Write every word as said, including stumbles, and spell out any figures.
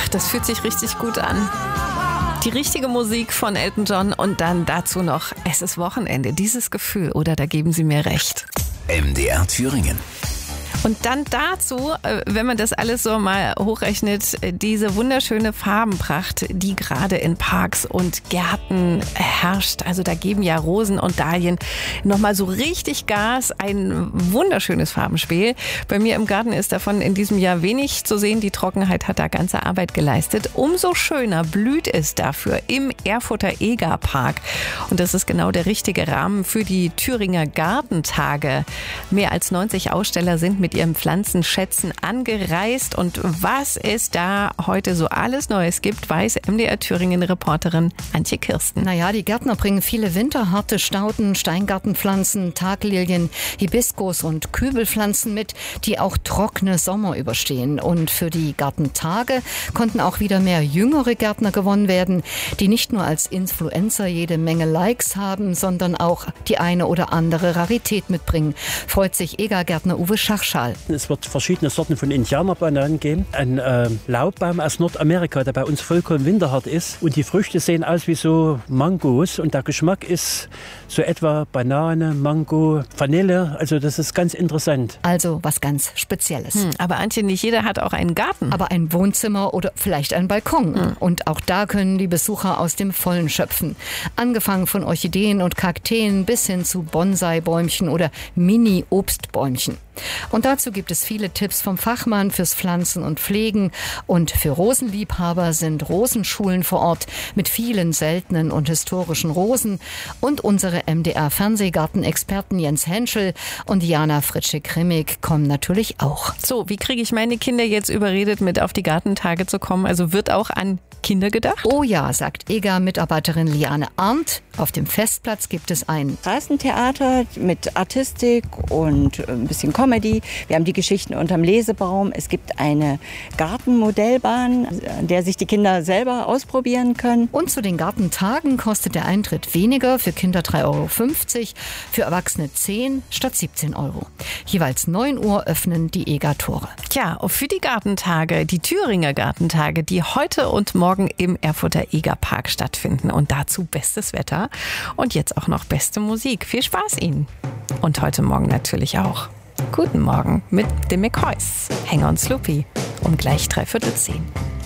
das fühlt sich richtig gut an. Die richtige Musik von Elton John und dann dazu noch, es ist Wochenende. Dieses Gefühl, oder da geben Sie mir recht. M D R Thüringen. Und dann dazu, wenn man das alles so mal hochrechnet, diese wunderschöne Farbenpracht, die gerade in Parks und Gärten herrscht. Also da geben ja Rosen und Dahlien nochmal so richtig Gas. Ein wunderschönes Farbenspiel. Bei mir im Garten ist davon in diesem Jahr wenig zu sehen. Die Trockenheit hat da ganze Arbeit geleistet. Umso schöner blüht es dafür im Erfurter Egerpark. Und das ist genau der richtige Rahmen für die Thüringer Gartentage. Mehr als neunzig Aussteller sind mit ihren Pflanzenschätzen angereist. Und was es da heute so alles Neues gibt, weiß M D R Thüringen-Reporterin Antje Kirsten. Naja, die Gärtner bringen viele winterharte Stauden, Steingartenpflanzen, Taglilien, Hibiskus und Kübelpflanzen mit, die auch trockene Sommer überstehen. Und für die Gartentage konnten auch wieder mehr jüngere Gärtner gewonnen werden, die nicht nur als Influencer jede Menge Likes haben, sondern auch die eine oder andere Rarität mitbringen. Freut sich Egergärtner Uwe Schachschal. Es wird verschiedene Sorten von Indianerbananen geben. Ein äh, Laubbaum aus Nordamerika, der bei uns vollkommen winterhart ist. Und die Früchte sehen aus wie so Mangos. Und der Geschmack ist so etwa Banane, Mango, Vanille. Also das ist ganz interessant. Also was ganz Spezielles. Hm, aber Antje, nicht jeder hat auch einen Garten. Aber ein Wohnzimmer oder vielleicht ein Balkon. Hm. Und auch da können die Besucher aus dem Vollen schöpfen. Angefangen von Orchideen und Kakteen bis hin zu Bonsai-Bäumchen oder Mini-Obstbäumchen. Und dazu gibt es viele Tipps vom Fachmann fürs Pflanzen und Pflegen. Und für Rosenliebhaber sind Rosenschulen vor Ort mit vielen seltenen und historischen Rosen. Und unsere M D R-Fernsehgartenexperten Jens Henschel und Jana Fritsche-Krimmig kommen natürlich auch. So, wie kriege ich meine Kinder jetzt überredet, mit auf die Gartentage zu kommen? Also wird auch an Kinder gedacht? Oh ja, sagt E G A-Mitarbeiterin Liane Arndt. Auf dem Festplatz gibt es ein Straßentheater mit Artistik und ein bisschen Comedy. Wir haben die Geschichten unterm Lesebaum. Es gibt eine Gartenmodellbahn, an der sich die Kinder selber ausprobieren können. Und zu den Gartentagen kostet der Eintritt weniger, für Kinder drei Euro fünfzig, für Erwachsene zehn statt siebzehn Euro. Jeweils neun Uhr öffnen die E G A-Tore. Tja, für die Gartentage, die Thüringer Gartentage, die heute und morgen im Erfurter Egerpark stattfinden. Und dazu bestes Wetter und jetzt auch noch beste Musik. Viel Spaß Ihnen. Und heute Morgen natürlich auch. Guten Morgen mit dem McCoys. Hänger und Sloopy um gleich dreiviertel zehn.